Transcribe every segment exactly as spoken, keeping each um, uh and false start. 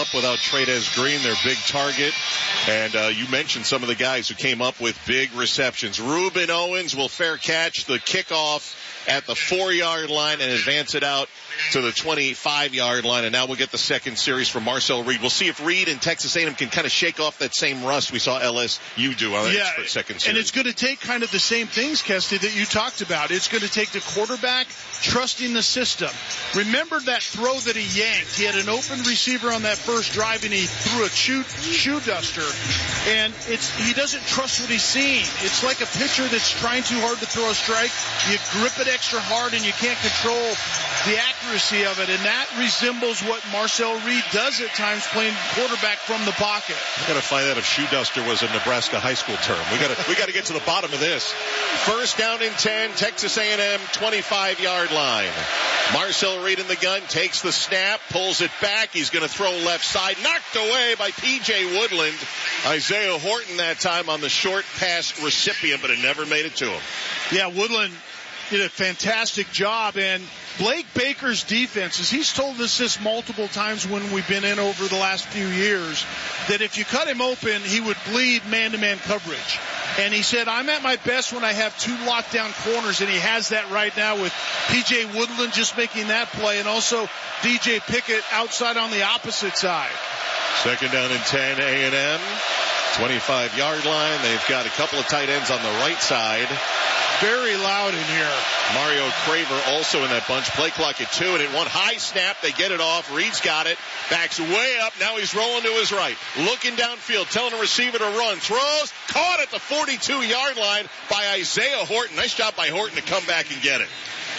up without Trey'Dez Green, their big target. And uh, you mentioned some of the guys who came up with big receptions. Ruben Owens will fair catch the kickoff at the four-yard line and advance it out to the twenty-five-yard line. And now we'll get the second series from Marcel Reed. We'll see if Reed and Texas A and M can kind of shake off that same rust we saw L S U do on yeah, that second series. And it's going to take kind of the same things, Kesty, that you talked about. It's going to take the quarterback trusting the system. Remember that throw that he yanked. He had an open receiver on that first drive, and he threw a shoe, shoe duster. And it's he doesn't trust what he's seeing. It's like a pitcher that's trying too hard to throw a strike. You grip it extra hard, and you can't control the accuracy of it. And that resembles what Marcel Reed does at times, playing quarterback from the pocket. We got to find out if shoe duster was a Nebraska high school term. We got to we got to get to the bottom of this. First down and ten, Texas A and M twenty-five-yard line. Marcel Reed in the gun, takes the snap, pulls it back. He's going to throw left side, knocked away by P J Woodland. Isaiah Horton that time on the short pass recipient, but it never made it to him. Yeah, Woodland did a fantastic job. And Blake Baker's defense, as he's told us this multiple times when we've been in over the last few years, that if you cut him open, he would bleed man-to-man coverage. And he said, I'm at my best when I have two lockdown corners, and he has that right now with P J Woodland just making that play, and also D J Pickett outside on the opposite side. Second down and ten, A and M, twenty-five-yard line. They've got a couple of tight ends on the right side. Very loud in here. Mario Craver also in that bunch. Play clock at two, and at one high snap, they get it off. Reed's got it. Backs way up. Now he's rolling to his right. Looking downfield, telling the receiver to run. Throws. Caught at the forty-two-yard line by Isaiah Horton. Nice job by Horton to come back and get it.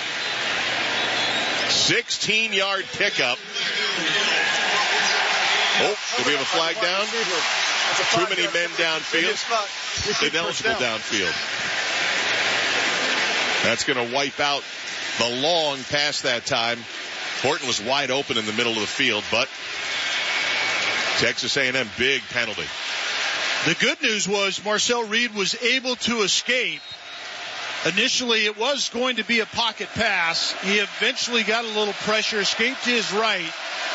sixteen-yard pickup. Oh, do we have a flag down? Too many men downfield. Ineligible downfield. That's going to wipe out the long pass that time. Horton was wide open in the middle of the field, but Texas A and M, big penalty. The good news was Marcel Reed was able to escape. Initially, it was going to be a pocket pass. He eventually got a little pressure, escaped to his right.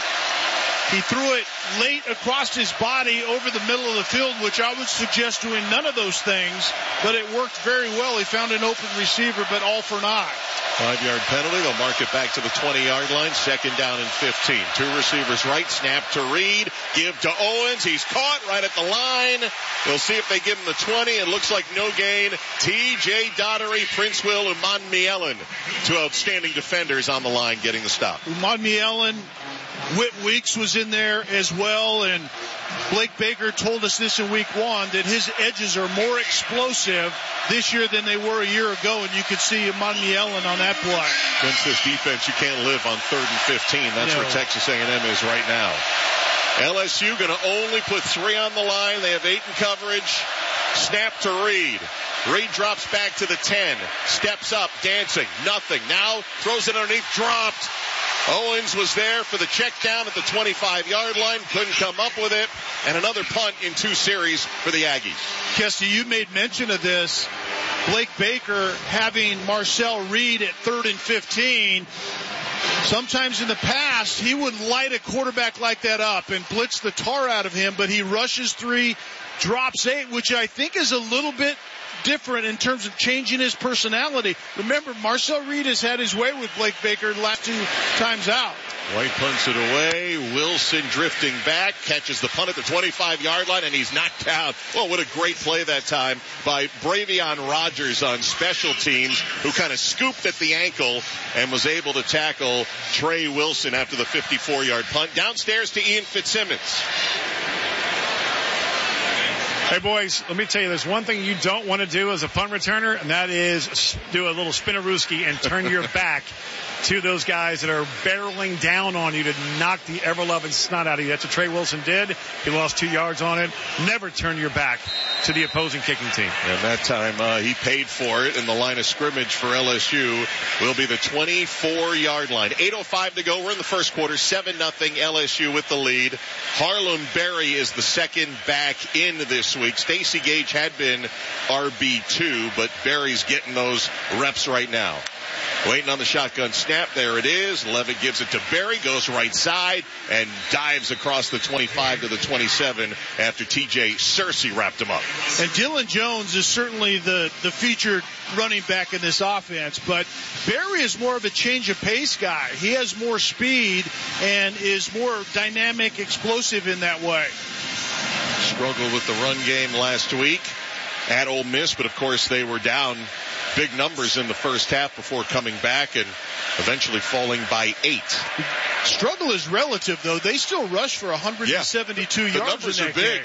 He threw it late across his body over the middle of the field, which I would suggest doing none of those things, but it worked very well. He found an open receiver, but all for naught. Five-yard penalty. They'll mark it back to the twenty-yard line. Second down and fifteen. Two receivers right. Snap to Reed. Give to Owens. He's caught right at the line. We'll see if they give him the twenty. It looks like no gain. T J Dottery, Prince Will, Uman Mielen. Two outstanding defenders on the line getting the stop. Uman Mielen. Whit Weeks was in there as well, and Blake Baker told us this in week one, that his edges are more explosive this year than they were a year ago, and you could see Uman Mielen on that play. Against this defense, you can't live on third and fifteen. That's no. where Texas A and M is right now. L S U going to only put three on the line. They have eight in coverage. Snap to Reed. Reed drops back to the ten. Steps up, dancing. Nothing. Now throws it underneath. Dropped. Owens was there for the check down at the twenty-five-yard line. Couldn't come up with it. And another punt in two series for the Aggies. Kesty, you made mention of this. Blake Baker having Marcel Reed at third and fifteen. Sometimes in the past, he would light a quarterback like that up and blitz the tar out of him, but he rushes three, drops eight, which I think is a little bit different in terms of changing his personality. Remember, Marcel Reed has had his way with Blake Baker the last two times out. White punts it away. Wilson drifting back, catches the punt at the twenty-five-yard line, and he's knocked out. Oh, what a great play that time by Bravion Rogers on special teams, who kind of scooped at the ankle and was able to tackle Trey Wilson after the fifty-four-yard punt. Downstairs to Ian Fitzsimmons. Hey, boys, let me tell you, there's one thing you don't want to do as a punt returner, and that is do a little spinnerooski and turn your back to those guys that are barreling down on you to knock the ever-loving snot out of you. That's what Trey Wilson did. He lost two yards on it. Never turn your back to the opposing kicking team. And that time uh, he paid for it, and the line of scrimmage for L S U will be the twenty-four-yard line. eight oh five to go. We're in the first quarter. seven nothing L S U with the lead. Harlon Berry is the second back in this week. Stacey Gage had been R B two, but Berry's getting those reps right now. Waiting on the shotgun snap. There it is. Levitt gives it to Berry, goes right side, and dives across the twenty-five to the twenty-seven after T J Searcy wrapped him up. And Dylan Jones is certainly the, the featured running back in this offense, but Berry is more of a change of pace guy. He has more speed and is more dynamic, explosive in that way. Struggled with the run game last week at Ole Miss, but of course they were down big numbers in the first half before coming back and eventually falling by eight. Struggle is relative, though. They still rush for one hundred seventy-two yeah, yards. The numbers in are that big. game.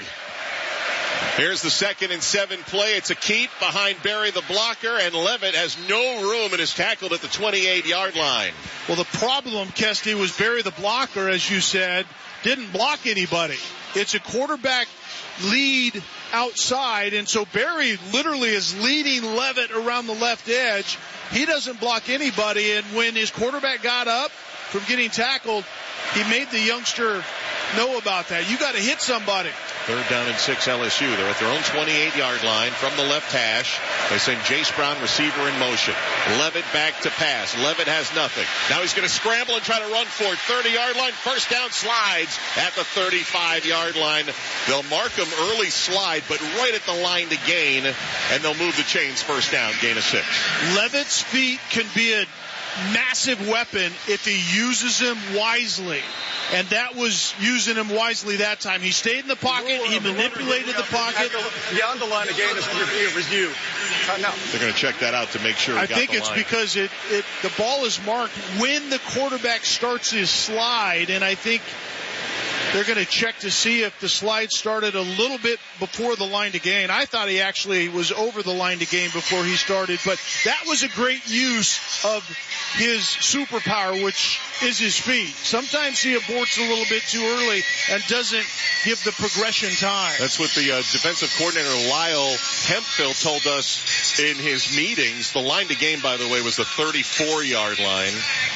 Here's the second and seven play. It's a keep behind Berry, the blocker, and Levitt has no room and is tackled at the twenty-eight-yard line. Well, the problem, Kesty, was Berry, the blocker, as you said, didn't block anybody. It's a quarterback lead outside, and so Berry literally is leading Levitt around the left edge. He doesn't block anybody, and when his quarterback got up from getting tackled, he made the youngster know about that. You got to hit somebody. Third down and six L S U. They're at their own twenty-eight-yard line from the left hash. They send Jace Brown, receiver, in motion. Levitt back to pass. Levitt has nothing. Now he's going to scramble and try to run for it. thirty-yard line. First down, slides at the thirty-five-yard line. They'll mark him early slide, but right at the line to gain, and they'll move the chains. First down, gain of six. Levitt's feet can be a massive weapon if he uses them wisely. And that was using him wisely that time. He stayed in the pocket. He manipulated the pocket. Beyond the line again is under review. No. They're going to check that out to make sure he I got think the it's line. because it, it the ball is marked when the quarterback starts his slide, and I think they're going to check to see if the slide started a little bit before the line to gain. I thought he actually was over the line to gain before he started, but that was a great use of his superpower, which is his feet. Sometimes he aborts a little bit too early and doesn't give the progression time. That's what the uh, defensive coordinator Lyle Hemphill told us in his meetings. The line to gain, by the way, was the thirty-four-yard line.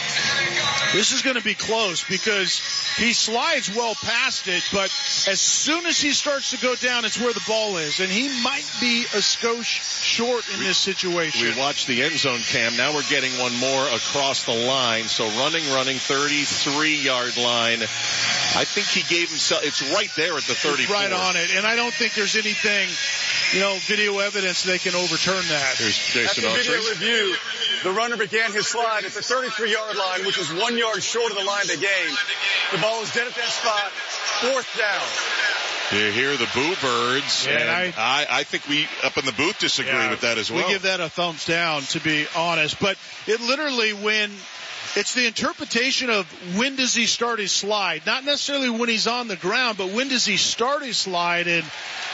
This is going to be close because he slides well past it, but as soon as he starts to go down, it's where the ball is, and he might be a skosh short in this situation. We watched the end zone cam. Now we're getting one more across the line. So running, running, thirty-three-yard line. I think he gave himself, it's right there at the thirty-four. It's right on it, and I don't think there's anything, you know, video evidence they can overturn that. Here's Jason After video Autry. review, the runner began his slide at the thirty-three-yard line, which is one yard short of the line to gain. The ball is dead at that spot. Fourth down. You hear the boo birds, Yeah, and and I, I, I think we up in the booth disagree Yeah, with that as well. We give that a thumbs down, to be honest. But it literally, when it's the interpretation of when does he start his slide, not necessarily when he's on the ground, but when does he start his slide, and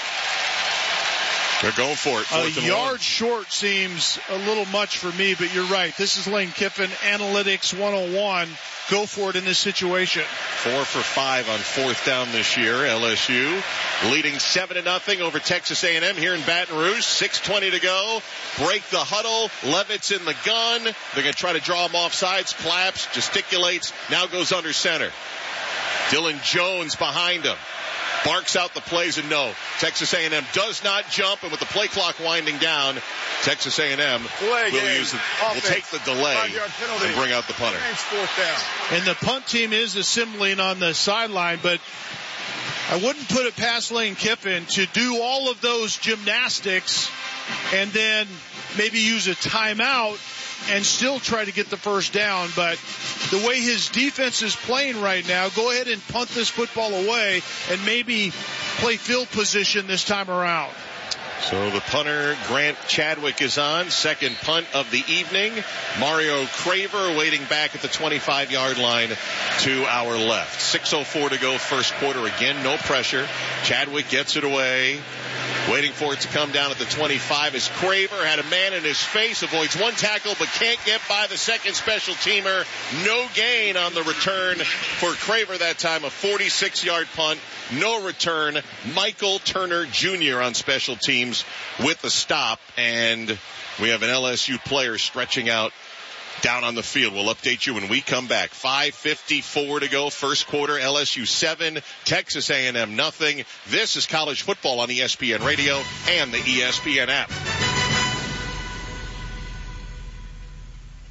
They're going for it. Fourth a and yard one. short seems a little much for me, but you're right. This is Lane Kiffin Analytics one oh one. Go for it in this situation. Four for five on fourth down this year. L S U leading seven to nothing over Texas A and M here in Baton Rouge. six twenty to go. Break the huddle. Levitt's in the gun. They're going to try to draw him off sides. Claps, gesticulates. Now goes under center. Dylan Jones behind him. Barks out the plays, and no. Texas A and M does not jump, and with the play clock winding down, Texas A and M Delay will game. use the, will Offense. take the delay Five-yard penalty. and bring out the punter. Remains fourth down. And the punt team is assembling on the sideline, but I wouldn't put it past Lane Kiffin to do all of those gymnastics and then maybe use a timeout and still try to get the first down. But the way his defense is playing right now, go ahead and punt this football away and maybe play field position this time around. So the punter, Grant Chadwick, is on. Second punt of the evening. Mario Craver waiting back at the twenty-five-yard line to our left. six oh four to go first quarter. Again, no pressure. Chadwick gets it away. Waiting for it to come down at the twenty-five as Craver had a man in his face, avoids one tackle but can't get by the second special teamer. No gain on the return for Craver that time. A forty-six-yard punt. No return. Michael Turner Junior on special teams with the stop, and we have an L S U player stretching out down on the field. We'll update you when we come back. five fifty-four to go, first quarter. L S U seven, Texas A and M nothing. This is college football on E S P N Radio and the E S P N app.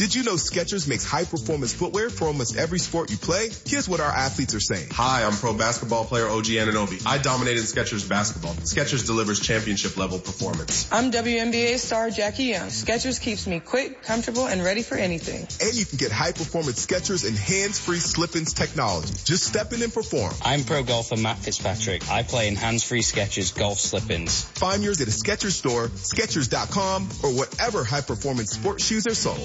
Did you know Skechers makes high-performance footwear for almost every sport you play? Here's what our athletes are saying. Hi, I'm pro basketball player O G Anunoby. I dominated Skechers basketball. Skechers delivers championship-level performance. I'm W N B A star Jackie Young. Skechers keeps me quick, comfortable, and ready for anything. And you can get high-performance Skechers and hands-free slip-ins technology. Just step in and perform. I'm pro golfer Matt Fitzpatrick. I play in hands-free Skechers golf slip-ins. Find yours at a Skechers store, Skechers dot com, or whatever high-performance sports shoes are sold.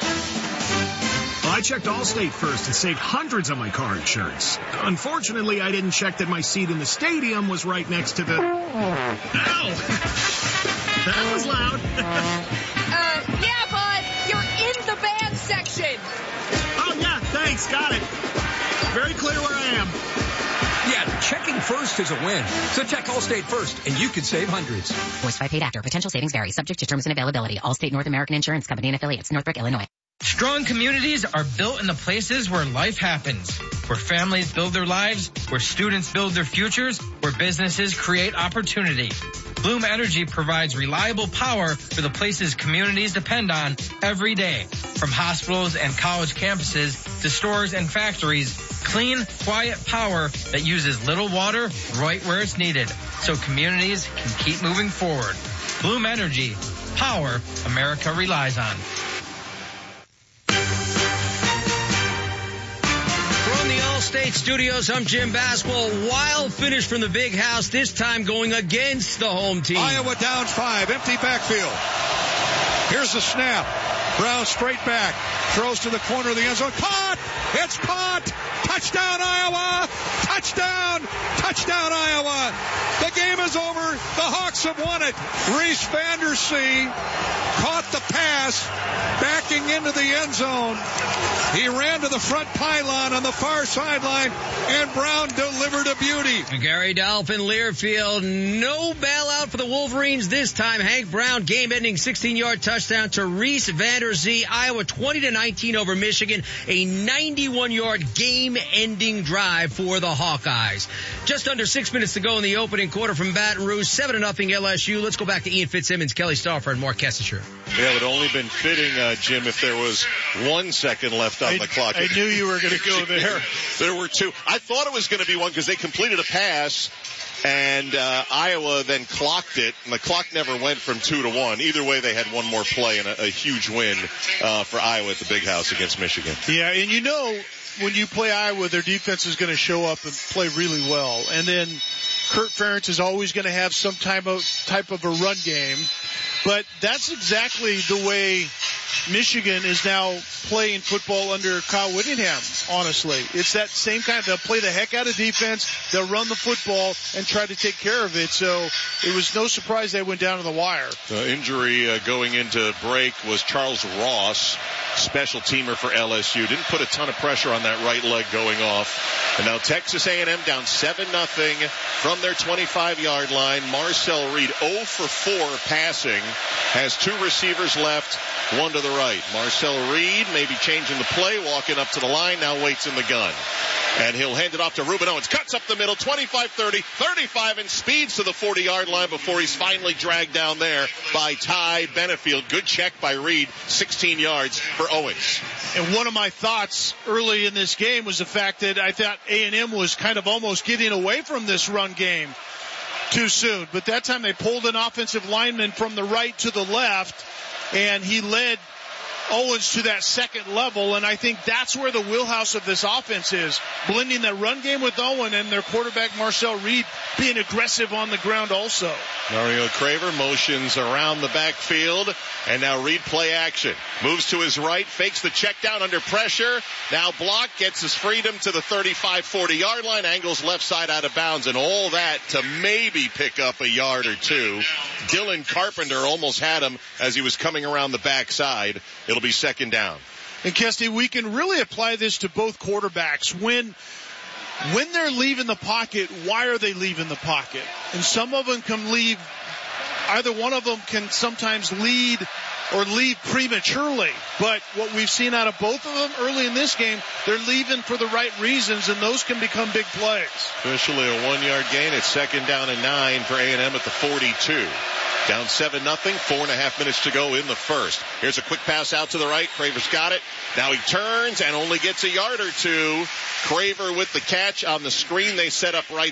I checked Allstate first and saved hundreds on my car insurance. Unfortunately, I didn't check that my seat in the stadium was right next to the... Ow! That was loud. uh, yeah, bud. You're in the band section. Oh, yeah, thanks. Got it. Very clear where I am. Yeah, checking first is a win. So check Allstate first, and you could save hundreds. Voiced by paid actor. Potential savings vary. Subject to terms and availability. Allstate North American Insurance Company and affiliates. Northbrook, Illinois. Strong communities are built in the places where life happens, where families build their lives, where students build their futures, where businesses create opportunity. Bloom Energy provides reliable power for the places communities depend on every day. From hospitals and college campuses to stores and factories, clean, quiet power that uses little water right where it's needed, so communities can keep moving forward. Bloom Energy, power America relies on. From the Allstate Studios, I'm Jim Baswell. Wild finish from the big house, this time going against the home team. Iowa down five, empty backfield. Here's the snap. Brown straight back, throws to the corner of the end zone. Caught! It's caught! Touchdown, Iowa! Touchdown! Touchdown, Iowa! The game is over. The Hawks have won it. Reese Vandersea caught the pass, backing into the end zone. He ran to the front pylon on the far sideline, and Brown delivered a beauty. Gary Dolphin, Learfield, no bailout for the Wolverines this time. Hank Brown, game-ending sixteen-yard touchdown to Reese Vandersea. Iowa twenty to nineteen over Michigan. A ninety-one-yard game-ending drive for the Hawkeyes. Just under six minutes to go in the opening quarter from Baton Rouge. Seven to nothing L S U. Let's go back to Ian Fitzsimmons, Kelly Stauffer, and Mark Kessinger. Yeah, it would only been fitting, uh, Jim, if there was one second left on I, the clock. I knew you were going to go there. There were two. I thought it was going to be one because they completed a pass, and uh, Iowa then clocked it, and the clock never went from two to one. Either way, they had one more play and a, a huge win uh, for Iowa at the Big House against Michigan. Yeah, and you know when you play Iowa, their defense is going to show up and play really well. And then Kurt Ferentz is always going to have some type of, type of a run game. But that's exactly the way Michigan is now playing football under Kyle Whittingham, honestly. It's that same kind of, they'll play the heck out of defense, they'll run the football and try to take care of it. So it was no surprise they went down to the wire. The injury uh, going into break was Charles Ross, special teamer for L S U. Didn't put a ton of pressure on that right leg going off. And now Texas A and M down seven nothing from their twenty-five-yard line. Marcel Reed oh for four passing. Has two receivers left, one to the right. Marcel Reed maybe changing the play, walking up to the line, now waits in the gun. And he'll hand it off to Ruben Owens. Cuts up the middle, twenty-five thirty, thirty-five, and speeds to the forty-yard line before he's finally dragged down there by Ty Benefield. Good check by Reed, sixteen yards for Owens. And one of my thoughts early in this game was the fact that I thought A and M was kind of almost getting away from this run game too soon. But that time they pulled an offensive lineman from the right to the left, and he led Owens to that second level, and I think that's where the wheelhouse of this offense is, blending that run game with Owen and their quarterback Marcel Reed being aggressive on the ground also. Mario Craver motions around the backfield, and now Reed play action. Moves to his right, fakes the check down under pressure, now blocked, gets his freedom to the thirty-five forty-yard line, angles left side out of bounds, and all that to maybe pick up a yard or two. Dylan Carpenter almost had him as he was coming around the backside. It'll be second down. And Kesty, we can really apply this to both quarterbacks. When when they're leaving the pocket, why are they leaving the pocket? And some of them can leave, either one of them can sometimes lead or leave prematurely. But what we've seen out of both of them early in this game, they're leaving for the right reasons, and those can become big plays. Officially a one-yard gain. It's second down and nine for A and M at the forty-two. Down seven nothing, four and a half minutes to go in the first. Here's a quick pass out to the right. Craver's got it. Now he turns and only gets a yard or two. Craver with the catch on the screen they set up right